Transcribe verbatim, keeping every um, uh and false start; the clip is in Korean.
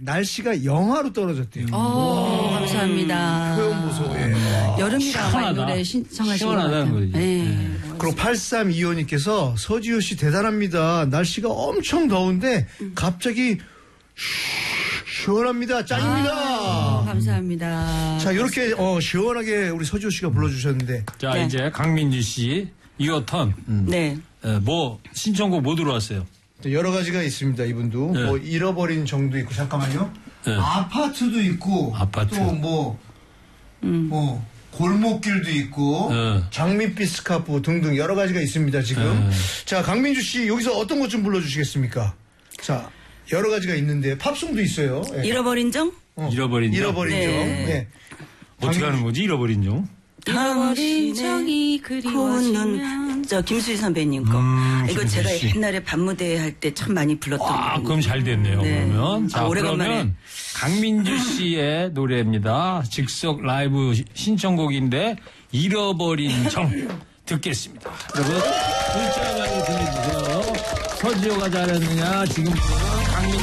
날씨가 영하로 떨어졌대요. 오, 감사합니다. 표현 보소. 예. 여름이라 이 노래 신청하신 것 시원하다는 같아요. 거지. 네. 네. 그리고 팔삼이오님께서 서지효 씨 대단합니다. 날씨가 엄청 더운데 갑자기 시원합니다. 짱입니다. 아, 감사합니다. 자, 이렇게 어, 시원하게 우리 서지효 씨가 불러주셨는데. 자, 네. 이제 강민주 씨, 이어턴. 음. 네. 에, 뭐, 신청곡 뭐 들어왔어요? 여러 가지가 있습니다. 이분도. 네. 뭐 잃어버린 정도 있고 잠깐만요. 네. 아파트도 있고. 아파트. 또 뭐, 음. 뭐 골목길도 있고. 네. 장밋빛 스카프 등등 여러 가지가 있습니다. 지금. 네. 자, 강민주 씨 여기서 어떤 것 좀 불러주시겠습니까? 자, 여러 가지가 있는데 팝송도 있어요. 예. 잃어버린 정? 어, 잃어버린 정? 잃어버린 정. 네. 예. 어떻게 하는 거지, 잃어버린 정? 잃어버린 정이 그리워지면 저 김수희 선배님 거. 음, 이거 김수희 제가 씨. 옛날에 밤무대 할 때 참 많이 불렀던 아, 곡인데. 그럼 잘 됐네요, 네. 그러면. 자, 아, 오래간만에. 그러면 강민주 씨의 노래입니다. 즉석 라이브 신청곡인데, 잃어버린 정 듣겠습니다. 여러분, 문자 많이 보내주세요. 서지효가 잘했느냐, 지금 강민주